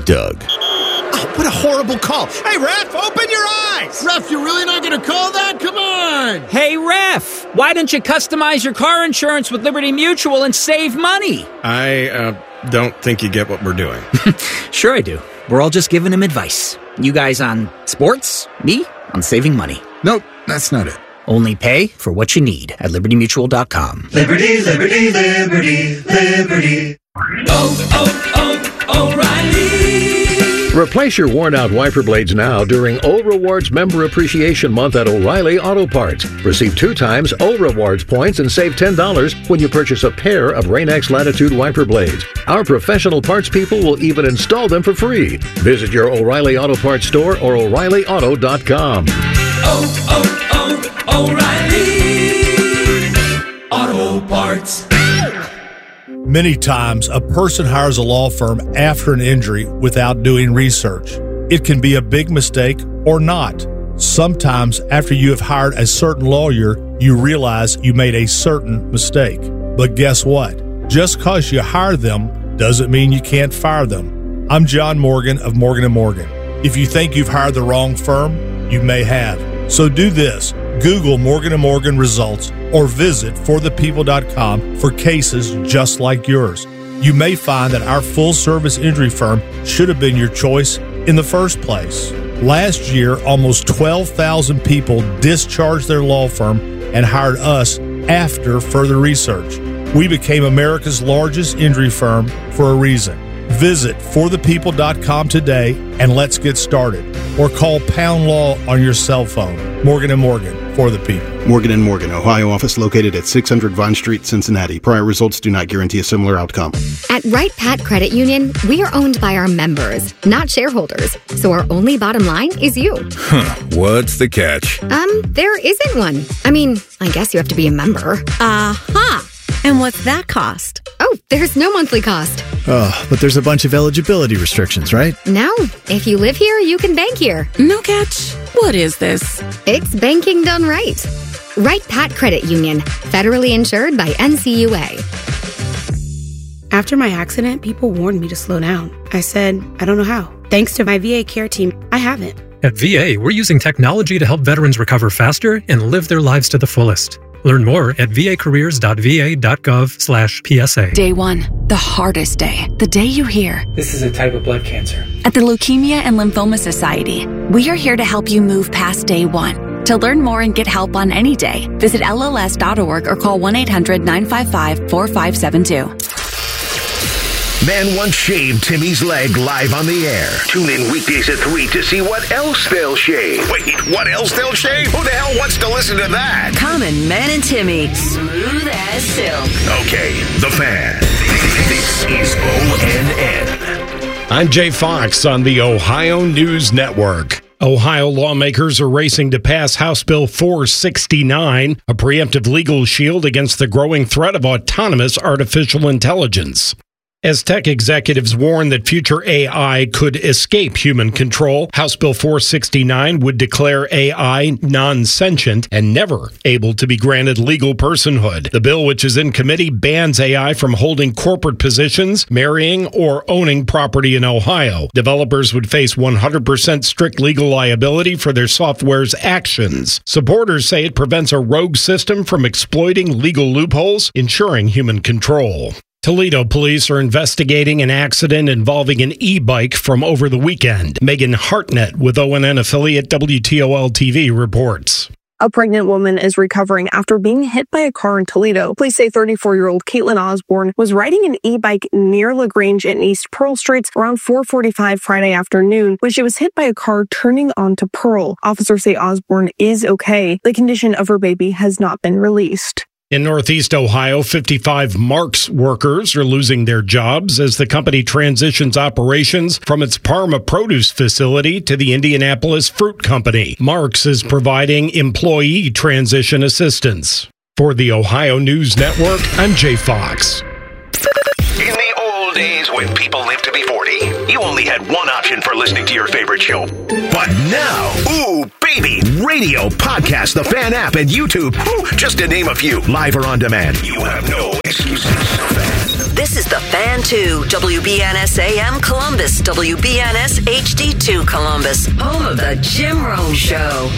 Doug. Oh, what a horrible call. Hey, ref, open your eyes. Ref, you're really not going to call that? Come on. Hey, ref, why don't you customize your car insurance with Liberty Mutual and save money? I don't think you get what we're doing. Sure I do. We're all just giving him advice. You guys on sports, me on saving money. Nope, that's not it. Only pay for what you need at libertymutual.com. Liberty, liberty, liberty, liberty. O'Reilly. Replace your worn-out wiper blades now during O Rewards Member Appreciation Month at O'Reilly Auto Parts. Receive 2 times O Rewards points and save $10 when you purchase a pair of Rain-X Latitude wiper blades. Our professional parts people will even install them for free. Visit your O'Reilly Auto Parts store or O'ReillyAuto.com. O'Reilly Auto Parts. Many times, a person hires a law firm after an injury without doing research. It can be a big mistake or not. Sometimes, after you have hired a certain lawyer, you realize you made a certain mistake. But guess what? Just because you hire them doesn't mean you can't fire them. I'm John Morgan of Morgan & Morgan. If you think you've hired the wrong firm, you may have. So do this. Google Morgan & Morgan results or visit forthepeople.com for cases just like yours. You may find that our full-service injury firm should have been your choice in the first place. Last year, almost 12,000 people discharged their law firm and hired us after further research. We became America's largest injury firm for a reason. Visit forthepeople.com today and let's get started. Or call Pound Law on your cell phone. Morgan & Morgan, for the people. Morgan & Morgan, Ohio office located at 600 Vine Street, Cincinnati. Prior results do not guarantee a similar outcome. At Wright Pat Credit Union, we are owned by our members, not shareholders. So our only bottom line is you. What's the catch? There isn't one. I mean, I guess you have to be a member. Aha! And what's that cost? Oh, there's no monthly cost. Oh, but there's a bunch of eligibility restrictions, right? No. If you live here, you can bank here. No catch. What is this? It's banking done right. Wright Pat Credit Union, federally insured by NCUA. After my accident, people warned me to slow down. I said, I don't know how. Thanks to my VA care team, I haven't. At VA, we're using technology to help veterans recover faster and live their lives to the fullest. Learn more at vacareers.va.gov/PSA. Day 1, the hardest day. The day you hear, this is a type of blood cancer. At the Leukemia and Lymphoma Society, we are here to help you move past day 1. To learn more and get help on any day, visit LLS.org or call 1-800-955-4572. Man once shaved Timmy's leg live on the air. Tune in weekdays at 3 to see what else they'll shave. Wait, what else they'll shave? Who the hell wants to listen to that? Common Man and Timmy. Smooth as silk. Okay, The Fan. This is ONN. I'm Jay Fox on the Ohio News Network. Ohio lawmakers are racing to pass House Bill 469, a preemptive legal shield against the growing threat of autonomous artificial intelligence. As tech executives warn that future AI could escape human control, House Bill 469 would declare AI non-sentient and never able to be granted legal personhood. The bill, which is in committee, bans AI from holding corporate positions, marrying, or owning property in Ohio. Developers would face 100% strict legal liability for their software's actions. Supporters say it prevents a rogue system from exploiting legal loopholes, ensuring human control. Toledo police are investigating an accident involving an e-bike from over the weekend. Megan Hartnett with ONN affiliate WTOL-TV reports. A pregnant woman is recovering after being hit by a car in Toledo. Police say 34-year-old Caitlin Osborne was riding an e-bike near LaGrange and East Pearl Streets around 4:45 Friday afternoon when she was hit by a car turning onto Pearl. Officers say Osborne is okay. The condition of her baby has not been released. In Northeast Ohio, 55 Mark's workers are losing their jobs as the company transitions operations from its Parma produce facility to the Indianapolis Fruit Company. Mark's is providing employee transition assistance. For the Ohio News Network, I'm Jay Fox. In the old days when people lived to be 40, you only had one option for listening to your favorite show. But now, ooh, baby, radio, podcast, the Fan app, and YouTube, just to name a few, live or on demand. You have no excuses, Fan. This is The Fan 2, WBNS AM Columbus, WBNS HD2 Columbus, home of The Jim Rome Show.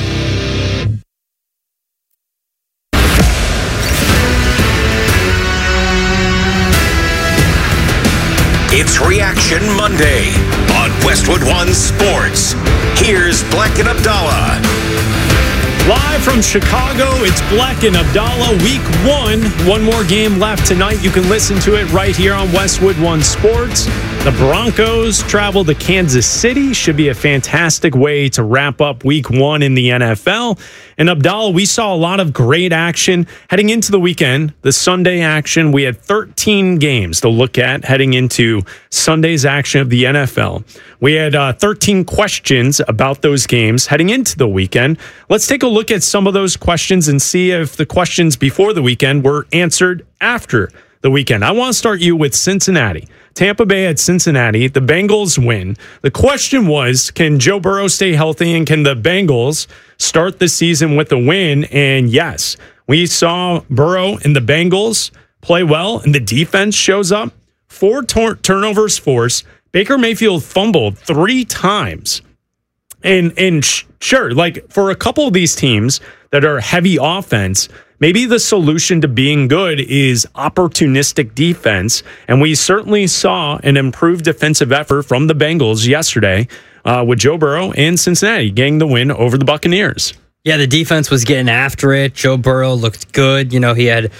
It's Reaction Monday on Westwood One Sports. Here's Black and Abdallah. Live from Chicago, it's Black and Abdallah, week 1. One more game left tonight. You can listen to it right here on Westwood One Sports. The Broncos travel to Kansas City. Should be a fantastic way to wrap up week 1 in the NFL. And Abdallah, we saw a lot of great action heading into the weekend. The Sunday action, we had 13 games to look at heading into Sunday's action of the NFL. We had 13 questions about those games heading into the weekend. Let's take a look at some of those questions and see if the questions before the weekend were answered after the weekend. I want to start you with Cincinnati. Tampa Bay at Cincinnati. The Bengals win. The question was, can Joe Burrow stay healthy and can the Bengals start the season with a win? And yes, we saw Burrow and the Bengals play well and the defense shows up. 4 turnovers forced. Baker Mayfield fumbled 3 times. And sure, like for a couple of these teams that are heavy offense, maybe the solution to being good is opportunistic defense. And we certainly saw an improved defensive effort from the Bengals yesterday with Joe Burrow and Cincinnati getting the win over the Buccaneers. Yeah, the defense was getting after it. Joe Burrow looked good. You know, he had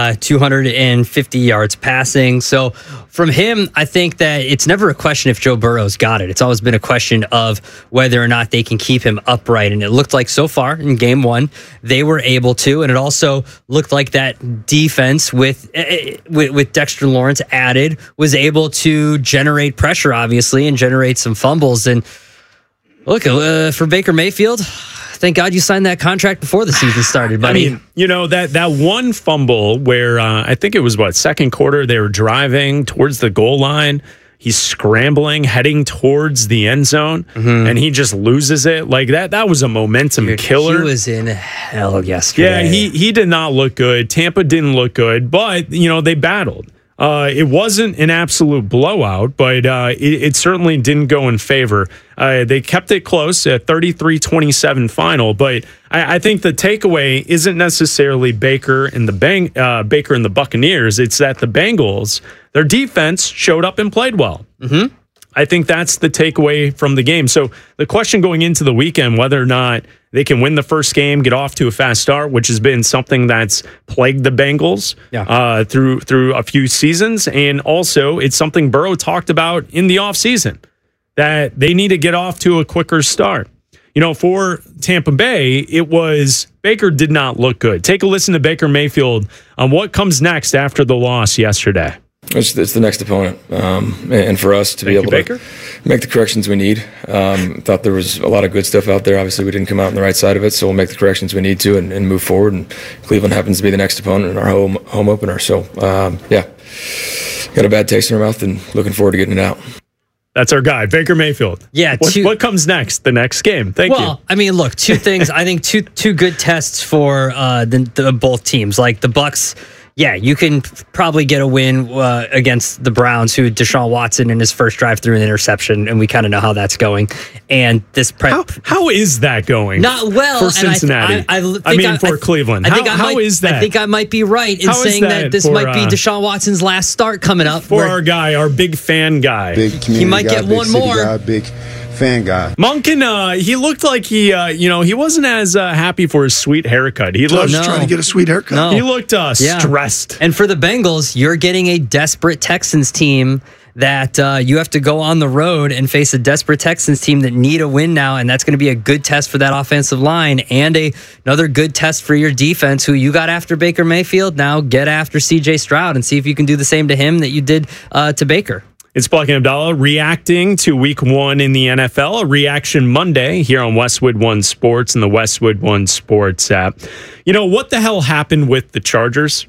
250 yards passing. So from him, I think that it's never a question if Joe Burrow's got it. It's always been a question of whether or not they can keep him upright. And it looked like so far in game 1, they were able to. And it also looked like that defense with Dexter Lawrence added was able to generate pressure, obviously, and generate some fumbles. And look, for Baker Mayfield, thank God you signed that contract before the season started, buddy. I mean, you know, that one fumble where I think it was, second quarter, they were driving towards the goal line. He's scrambling, heading towards the end zone, and he just loses it. Like, that was a momentum killer. He was in hell yesterday. Yeah, he did not look good. Tampa didn't look good, but, you know, they battled. It wasn't an absolute blowout, but it certainly didn't go in favor. They kept it close at 33-27 final, but I think the takeaway isn't necessarily Baker and the Buccaneers. It's that the Bengals, their defense showed up and played well. Mm-hmm. I think that's the takeaway from the game. So the question going into the weekend, whether or not they can win the first game, get off to a fast start, which has been something that's plagued the Bengals through a few seasons. And also, it's something Burrow talked about in the offseason, that they need to get off to a quicker start. You know, for Tampa Bay, it was Baker did not look good. Take a listen to Baker Mayfield on what comes next after the loss yesterday. It's the next opponent, and for us to be able to make the corrections we need. Thought there was a lot of good stuff out there. Obviously, we didn't come out on the right side of it, so we'll make the corrections we need to and move forward. And Cleveland happens to be the next opponent in our home opener. So, got a bad taste in our mouth and looking forward to getting it out. That's our guy, Baker Mayfield. Yeah. What comes next? The next game. Thank you. Well, I mean, look, 2 things. I think two good tests for the both teams. Like the Bucs. Yeah, you can probably get a win against the Browns, who Deshaun Watson in his first drive threw an interception, and we kind of know how that's going. And this how is that going? Not well for Cincinnati. For Cleveland. How is that? I think I might be right in saying that this might be Deshaun Watson's last start coming up. For our big fan guy, he might get one more. Big fan guy. Monken, he looked like he wasn't as happy for his sweet haircut. He looked trying to get a sweet haircut. No. He looked stressed. And for the Bengals, you're getting a desperate Texans team that you have to go on the road and face a desperate Texans team that need a win now, and that's going to be a good test for that offensive line and another good test for your defense, who you got after Baker Mayfield. Now get after C.J. Stroud and see if you can do the same to him that you did to Baker. It's Black and Abdallah reacting to week 1 in the NFL, a Reaction Monday here on Westwood One Sports and the Westwood One Sports app. You know, what the hell happened with the Chargers?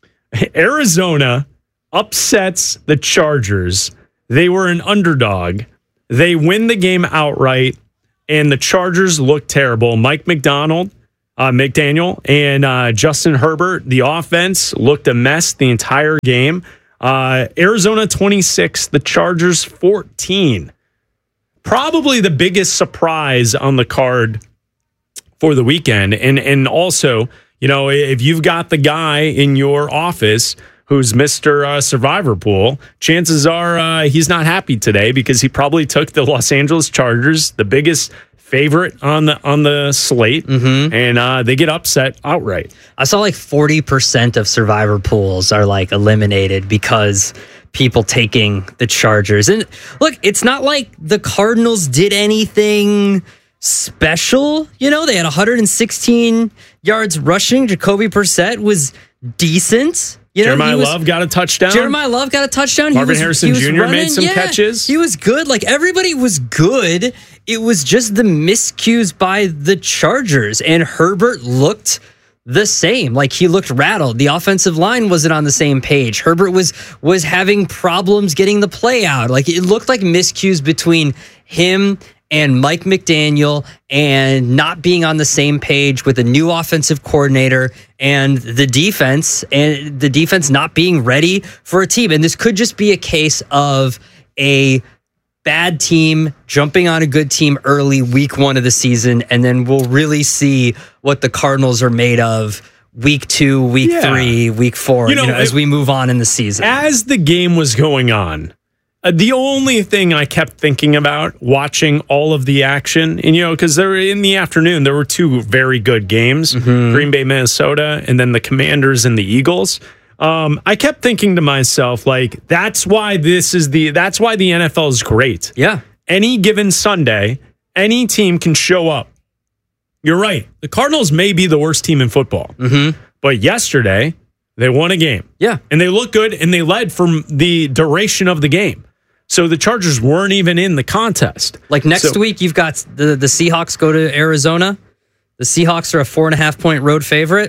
Arizona upsets the Chargers. They were an underdog. They win the game outright, and the Chargers look terrible. Mike McDaniel and Justin Herbert, the offense looked a mess the entire game. Arizona 26, the Chargers 14. Probably the biggest surprise on the card for the weekend. And also, if you've got the guy in your office who's Mr. Survivor Pool, chances are he's not happy today because he probably took the Los Angeles Chargers, the biggest favorite on the slate, and they get upset outright. I saw like 40% of Survivor pools are like eliminated because people taking the Chargers. And look, it's not like the Cardinals did anything special. They had 116 yards rushing. Jacoby Brissett was decent. Jeremiah Love got a touchdown. Marvin Harrison Jr. made some catches. He was good. Like, everybody was good. It was just the miscues by the Chargers. And Herbert looked the same. Like, he looked rattled. The offensive line wasn't on the same page. Herbert was having problems getting the play out. Like, it looked like miscues between him and Mike McDaniel, and not being on the same page with a new offensive coordinator and the defense not being ready for a team. And this could just be a case of a bad team jumping on a good team early, week 1 of the season, and then we'll really see what the Cardinals are made of week 2, week 3, week 4, as we move on in the season. As the game was going on, the only thing I kept thinking about watching all of the action, and because there in the afternoon, there were 2 very good games, Green Bay, Minnesota, and then the Commanders and the Eagles. I kept thinking to myself, like, that's why the NFL is great. Yeah. Any given Sunday, any team can show up. You're right. The Cardinals may be the worst team in football, but yesterday they won a game. Yeah. And they looked good, and they led for the duration of the game. So the Chargers weren't even in the contest. Like, next week, you've got the Seahawks go to Arizona. The Seahawks are a 4.5-point road favorite.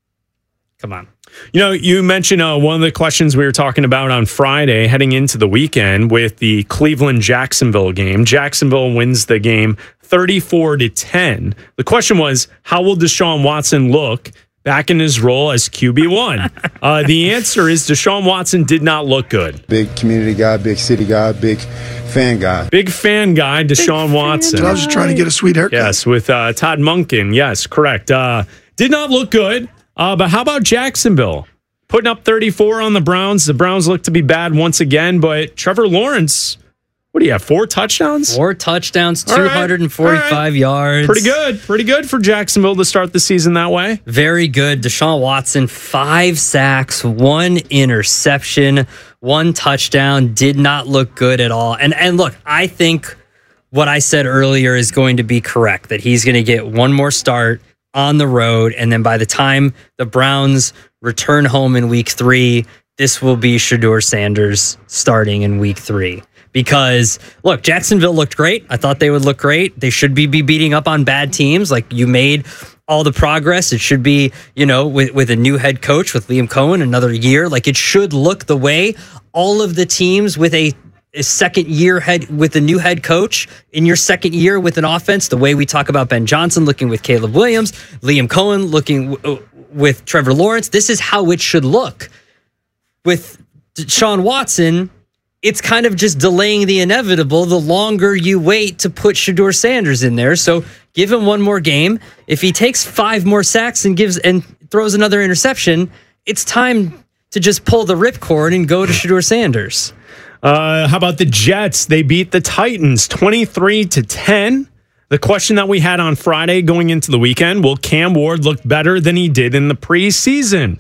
Come on. You mentioned one of the questions we were talking about on Friday heading into the weekend with the Cleveland-Jacksonville game. Jacksonville wins the game 34-10. The question was, how will Deshaun Watson look back in his role as QB1? The answer is Deshaun Watson did not look good. Big community guy, big city guy, big fan guy. Big fan guy, Deshaun Watson. I was just trying to get a sweet haircut. Yes, with Todd Monken. Yes, correct. Did not look good. But how about Jacksonville? Putting up 34 on the Browns. The Browns look to be bad once again, but Trevor Lawrence, what do you have, 4 touchdowns? 4 touchdowns, 245 yards. Pretty good for Jacksonville to start the season that way. Very good. Deshaun Watson, 5 sacks, 1 interception, 1 touchdown. Did not look good at all. And look, I think what I said earlier is going to be correct, that he's going to get one more start on the road, and then by the time the Browns return home in week 3, this will be Shedeur Sanders starting in week 3. Because, look, Jacksonville looked great. I thought they would look great. They should be beating up on bad teams. Like, you made all the progress. It should be, with a new head coach, with Liam Cohen, another year. Like, it should look the way all of the teams with a second year with a new head coach in your second year with an offense, the way we talk about Ben Johnson looking with Caleb Williams, Liam Cohen looking with Trevor Lawrence. This is how it should look. With Deshaun Watson, it's kind of just delaying the inevitable the longer you wait to put Shedeur Sanders in there. So give him one more game. If he takes 5 more sacks and throws another interception, it's time to just pull the ripcord and go to Shedeur Sanders. How about the Jets? They beat the Titans 23-10. The question that we had on Friday going into the weekend, will Cam Ward look better than he did in the preseason?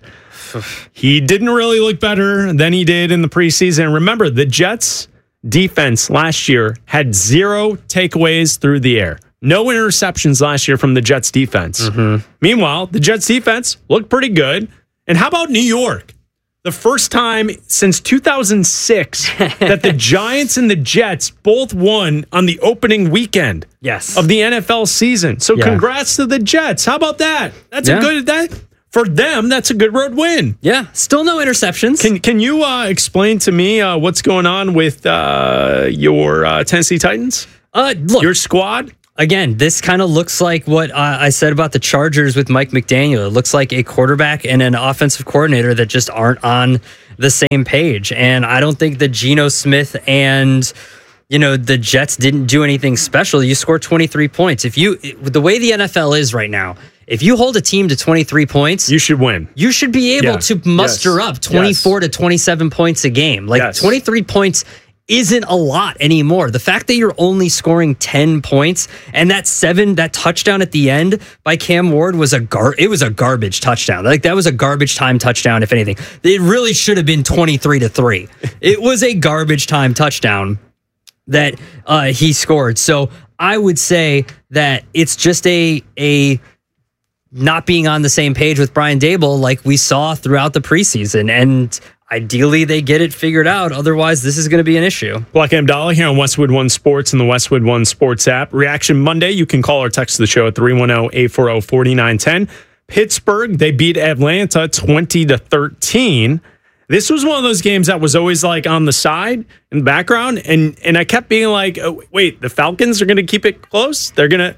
He didn't really look better than he did in the preseason. Remember, the Jets defense last year had 0 takeaways through the air. No interceptions last year from the Jets defense. Meanwhile, the Jets defense looked pretty good. And how about New York? The first time since 2006 that the Giants and the Jets both won on the opening weekend of the NFL season. So congrats to the Jets. How about that? That's a good for them. That's a good road win. Yeah, still no interceptions. Can you explain to me what's going on with your Tennessee Titans? Look, your squad. Again, this kind of looks like what I said about the Chargers with Mike McDaniel. It looks like a quarterback and an offensive coordinator that just aren't on the same page. And I don't think that Geno Smith and the Jets didn't do anything special. You scored 23 points. The way the NFL is right now, if you hold a team to 23 points, you should win. You should be able to muster up 24 to 27 points a game. 23 points isn't a lot anymore. The fact that you're only scoring 10 points and that touchdown at the end by Cam Ward was a garbage touchdown. That was a garbage time touchdown, if anything. It really should have been 23-3. It was a garbage time touchdown that he scored. So I would say that it's just a not being on the same page with Brian Daboll like we saw throughout the preseason. And ideally, they get it figured out. Otherwise, this is going to be an issue. Black Abdallah here on Westwood One Sports and the Westwood One Sports app. Reaction Monday, you can call or text the show at 310-840-4910. Pittsburgh, they beat Atlanta 20-13. This was one of those games that was always like on the side in the background. And I kept being like, oh, wait, the Falcons are going to keep it close? Are the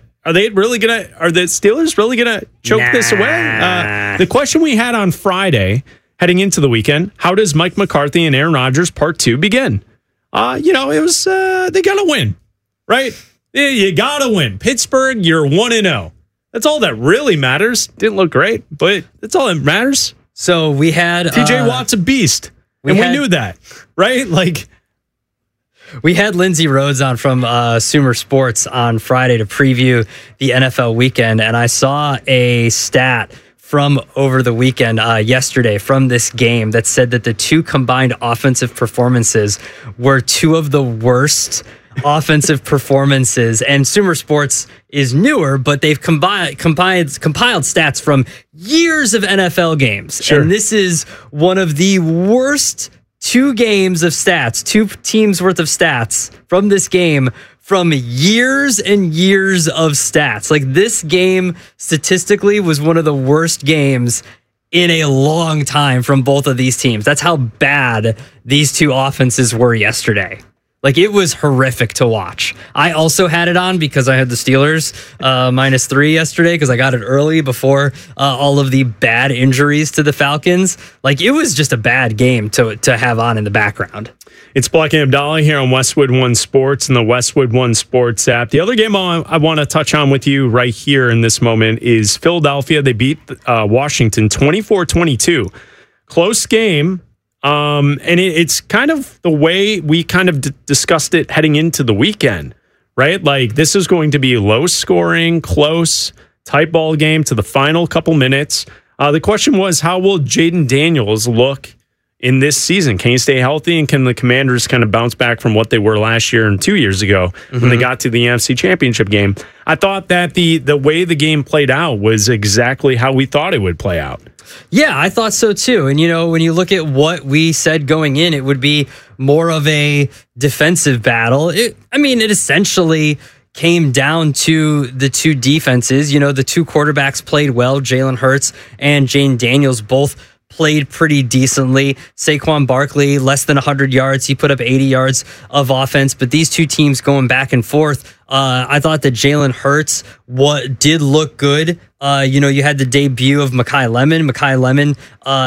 Steelers really going to choke this away? The question we had on Friday heading into the weekend, how does Mike McCarthy and Aaron Rodgers Part 2 begin? It was, they got to win, right? You got to win. Pittsburgh, you're 1-0. That's all that really matters. Didn't look great, but that's all that matters. So we had TJ Watt's a beast, and we knew that, right? We had Lindsey Rhodes on from Sumer Sports on Friday to preview the NFL weekend, and I saw a stat from over the weekend yesterday from this game that said that the two combined offensive performances were two of the worst offensive performances. And Sumer Sports is newer, but they've compiled stats from years of NFL games. Sure. And this is one of the worst 2 games of stats, 2 teams worth of stats from this game from years and years of stats. This game statistically was one of the worst games in a long time from both of these teams. That's how bad these 2 offenses were yesterday. It was horrific to watch. I also had it on because I had the Steelers -3 yesterday because I got it early before all of the bad injuries to the Falcons. It was just a bad game to have on in the background. It's Black and Abdallah here on Westwood One Sports and the Westwood One Sports app. The other game I want to touch on with you right here in this moment is Philadelphia. They beat Washington 24-22. Close game. And it's kind of the way we kind of discussed it heading into the weekend, right? This is going to be low scoring, close, tight ball game to the final couple minutes. The question was, how will Jaden Daniels look in this season? Can he stay healthy, and can the Commanders kind of bounce back from what they were last year and 2 years ago when they got to the NFC Championship game? I thought that the way the game played out was exactly how we thought it would play out. Yeah, I thought so too. And, when you look at what we said going in, it would be more of a defensive battle. It essentially came down to the 2 defenses. The 2 quarterbacks played well. Jalen Hurts and Jaden Daniels both played pretty decently. Saquon Barkley, less than 100 yards. He put up 80 yards of offense. But these 2 teams going back and forth, I thought that Jalen Hurts did look good. You had the debut of Mekhi Lemon. Mekhi Lemon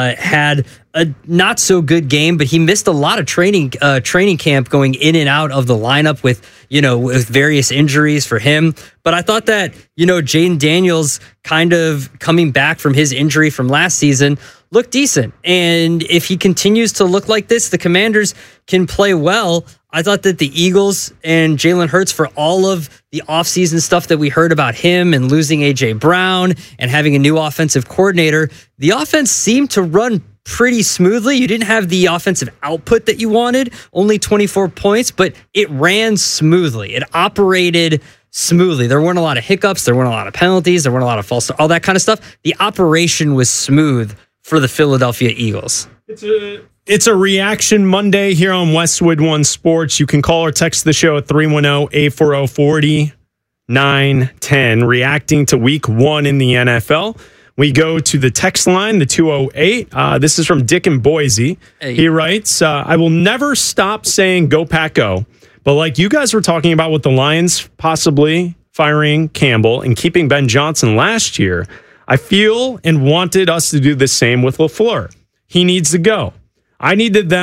had a not so good game, but he missed a lot of training camp going in and out of the lineup with various injuries for him. But I thought that, Jaden Daniels kind of coming back from his injury from last season looked decent. And if he continues to look like this, the Commanders can play well. I thought that the Eagles and Jalen Hurts, for all of the offseason stuff that we heard about him and losing A.J. Brown and having a new offensive coordinator, the offense seemed to run pretty smoothly. You didn't have the offensive output that you wanted, only 24 points, but it ran smoothly. It operated smoothly. There weren't a lot of hiccups. There weren't a lot of penalties. There weren't a lot of false, all that kind of stuff. The operation was smooth for the Philadelphia Eagles. It's a Reaction Monday here on Westwood One Sports. You can call or text the show at 310-840-4910. Reacting to week 1 in the NFL. We go to the text line, the 208. This is from Dick in Boise. Hey. He writes, I will never stop saying go Pack Go. But like you guys were talking about with the Lions possibly firing Campbell and keeping Ben Johnson last year, I feel and wanted us to do the same with LaFleur. He needs to go. I needed them